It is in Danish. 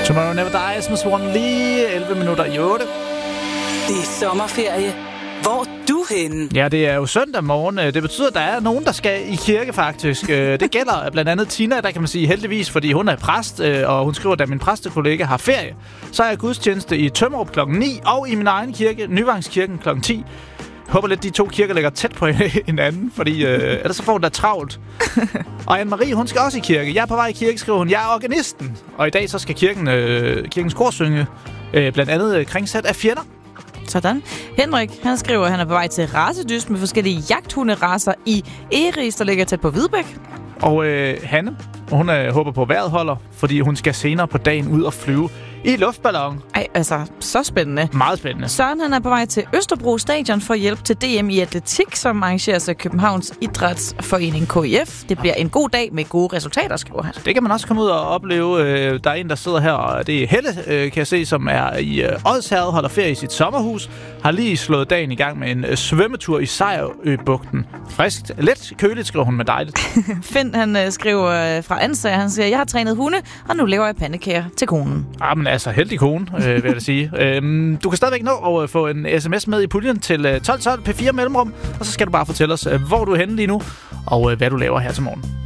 Tomorrow Never Dies med Swan lige 11 minutter i 8. Det er sommerferie. Hvor er du henne? Ja, det er jo søndag morgen. Det betyder, at der er nogen, der skal i kirke, faktisk. Det gælder blandt andet Tina, der kan man sige heldigvis, fordi hun er præst, og hun skriver, at min præstekollega har ferie. Så er jeg gudstjeneste i Tømmerup kl. 9, og i min egen kirke, Nyvangskirken kl. 10. Jeg håber lidt, de to kirker ligger tæt på hinanden, fordi ellers så får hun da travlt. Og Anne-Marie, hun skal også i kirke. Jeg er på vej i kirke, skriver hun. Jeg er organisten. Og i dag så skal kirkens kor synge blandt andet Kringsat af fjender. Sådan. Henrik, han skriver, at han er på vej til racedyst med forskellige jagthunderacer i Eris, der ligger tæt på Hvidbæk. Og Hanne, hun håber på vejret holder, fordi hun skal senere på dagen ud og flyve i luftballon. Ej, altså, så spændende. Meget spændende. Søren, han er på vej til Østerbro Stadion for at hjælpe til DM i atletik, som arrangeres af Københavns Idrætsforening KIF. Det bliver en god dag med gode resultater, skriver han. Det kan man også komme ud og opleve. Der er en, der sidder her, og det er Helle, kan jeg se, som er i Odsherred, holder ferie i sit sommerhus. Har lige slået dagen i gang med en svømmetur i Sejrøbugten. Friskt, let, køligt, skriver hun med dejligt. Finn, han skriver fra Ansager, han siger, jeg har trænet hunde, og nu laver jeg pandekager til konen. Men altså, heldig kone, vil jeg da sige. Du kan stadigvæk nå at få en sms med i puljen til 1212 P4 Mellemrum, og så skal du bare fortælle os, hvor du er henne lige nu, og hvad du laver her til morgen.